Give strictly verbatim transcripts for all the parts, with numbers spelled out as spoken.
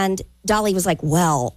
And Dolly was like, well,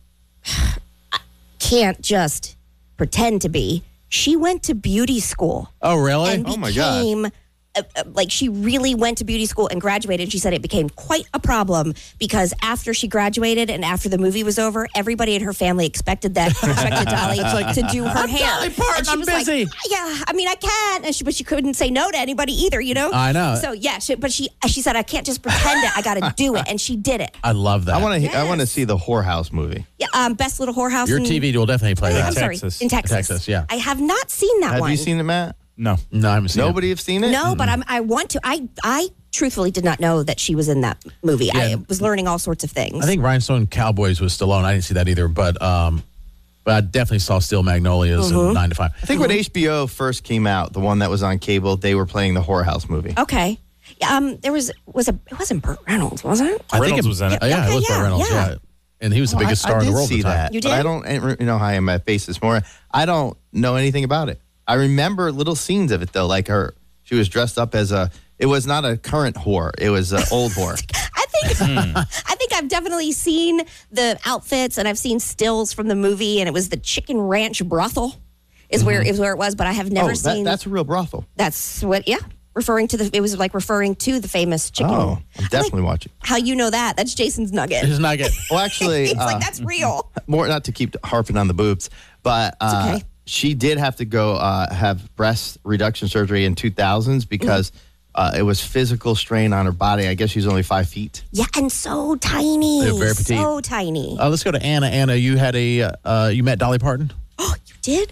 I can't just pretend to be. She went to beauty school. Oh, really? And Oh, my became, God. uh, uh, like, she really went to beauty school and graduated. And she said it became quite a problem because after she graduated and after the movie was over, everybody in her family expected that expected Dolly like, to do her I'm hair. Dolly Parton, And she I'm was busy. Like, yeah, I mean, I can. And she, but she couldn't say no to anybody either, you know? I know. So, yeah, she, but she she said, I can't just pretend it. I got to do it. And she did it. I love that. I want to. Yes. I want to see the Whorehouse movie. Yeah, um, Best Little Whorehouse. Your in, T V will definitely play I'm that. sorry, Texas. in Texas. Texas, yeah. I have not seen that Have one. you seen it, Matt? No. No, I haven't seen Nobody it. have seen it? No, but I'm, I want to. I I truthfully did not know that she was in that movie. I Yeah. was learning all sorts of things. I think Rhinestone Cowboys was Stallone. I didn't see that either, but um, but I definitely saw Steel Magnolias Mm-hmm. and Nine to Five. I think when H B O first came out, the one that was on cable, they were playing the Whorehouse movie. Okay. Yeah, um, there was was a it wasn't Burt Reynolds, was it? I think Reynolds was in it. Yeah, yeah, Okay, it was yeah, Burt Reynolds. yeah. Yeah. And he was the Well, biggest I, star I in the did world see at the time. that. You But I did? don't you know how I am at Faces More. I don't know anything about it. I remember little scenes of it though, like her. She was dressed up as a. It was not a current whore. It was an old whore. I think I think I've definitely seen the outfits and I've seen stills from the movie, and it was the Chicken Ranch brothel, is where is where it was. But I have never oh, that, seen. that's a real brothel. That's what. Yeah, referring to the. It was like referring to the famous chicken. Oh, I'm definitely watching. How you know that? That's Jason's nugget. His nugget. Well, actually, He's uh, like, that's real. more not to keep harping on the boobs, but uh, okay. she did have to go uh, have breast reduction surgery in two thousands because uh, it was physical strain on her body. I guess she's only five feet. Yeah, and so tiny. They're very petite. So tiny. Uh, let's go to Anna. Anna, you had a uh, you met Dolly Parton. Oh, you did?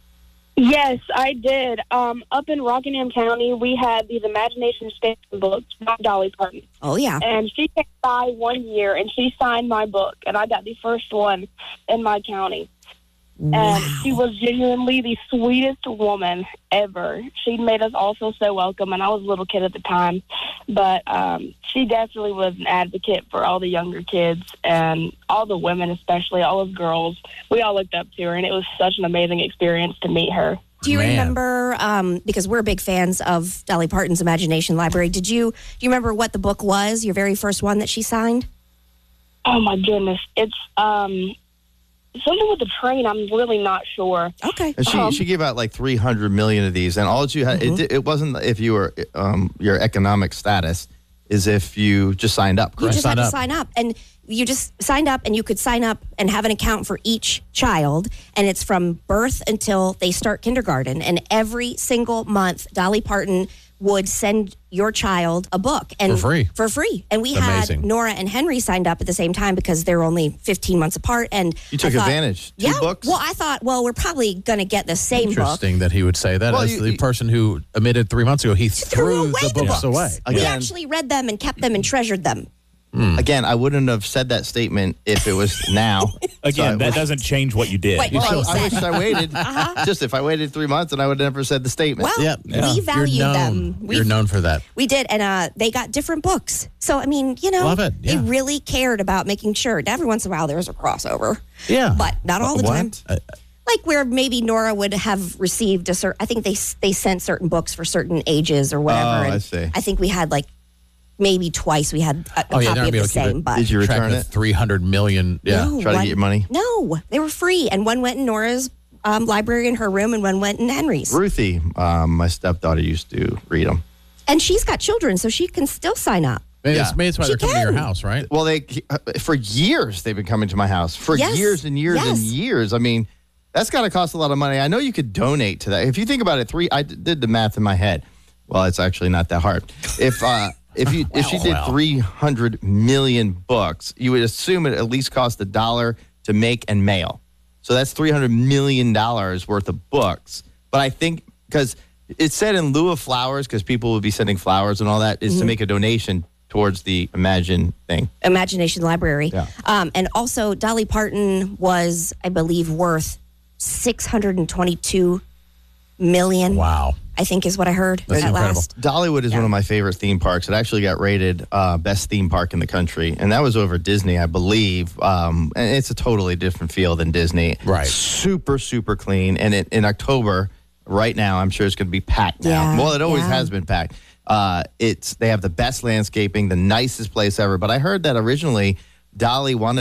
Yes, I did. Um, up in Rockingham County, we had these Imagination Station books by Dolly Parton. Oh, yeah. And she came by one year, and she signed my book, and I got the first one in my county. Wow. And she was genuinely the sweetest woman ever. She made us all feel so welcome, and I was a little kid at the time. But um, she definitely was an advocate for all the younger kids and all the women, especially all of girls. We all looked up to her, and it was such an amazing experience to meet her. Do you Man. remember, um, because we're big fans of Dolly Parton's Imagination Library, did you, do you remember what the book was, your very first one that she signed? Oh, my goodness. It's um, something with the train. I'm really not sure. Okay. And she Um, she gave out like three hundred million of these, and all that you had Mm-hmm. it, it wasn't if you were um, your economic status is if you just signed up. You Correct? just Sign had to up. sign up, and you just signed up, and you could sign up and have an account for each child, and it's from birth until they start kindergarten. And every single month, Dolly Parton would send your child a book and For free. For free, and we Amazing. had Nora and Henry signed up at the same time because they're only fifteen months apart. And You took I thought, advantage. Two yeah. books? Well, I thought, well, we're probably going to get the same book. Interesting that he would say that. Well, As you- the you- person who admitted three months ago, he threw threw away the the books books. away. We Again. actually read them and kept them and treasured them. Again, I wouldn't have said that statement if it was now. Again, So that I- doesn't change what you did. Wait, Well, well, I, I said. wish I waited. Just if I waited three months, and I would have never said the statement. Well, Yeah, we value You're known. them. We You're known for that. We did, and uh, they got different books. So, I mean, you know, Love it, yeah. they really cared about making sure. Every once in a while, there was a crossover. Yeah. But not all the What? time. Uh, Like where maybe Nora would have received a certain, I think they they sent certain books for certain ages or whatever. Oh, and I see. I think we had like, maybe twice we had a, a Oh, yeah, copy they're of gonna be the able to keep same. it. But Did you track return of it? three hundred million. Yeah. No, Try to one- get your money? No, they were free. And one went in Nora's um, library in her room and one went in Henry's. Ruthie, um, my stepdaughter, used to read them. And she's got children, so she can still sign up. Maybe, Yeah. that's, maybe that's why She they're coming to your can. house, right? Well, they uh, for years they've been coming to my house for Yes. years and years and Yes. years. I mean, that's got to cost a lot of money. I know you could donate to that. If you think about it, three. I d- did the math in my head. Well, it's actually not that hard. If uh, if you if she did well. three hundred million books, you would assume it at least cost a dollar to make and mail. So that's three hundred million dollars worth of books. But I think because it said in lieu of flowers, because people would be sending flowers and all that, is to make a donation towards the Imagine thing. Imagination Library. Yeah. Um, and also, Dolly Parton was, I believe, worth six hundred twenty-two million. Wow. I think is what I heard That's at incredible. last. Dollywood is Yeah. one of my favorite theme parks. It actually got rated uh, best theme park in the country, and that was over Disney, I believe. Um, and it's a totally different feel than Disney. Right. Super, super clean. And it, in October, right now, I'm sure it's going to be packed now. Yeah, Well, it always yeah. has been packed. Uh, it's they have the best landscaping, the nicest place ever. But I heard that originally Dolly wanted